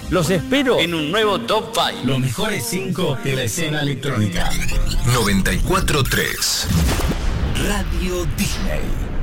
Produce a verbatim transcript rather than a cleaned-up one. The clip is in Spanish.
Los espero en un nuevo Top cinco. Los mejores cinco de la escena electrónica. noventa y cuatro punto tres Radio Disney.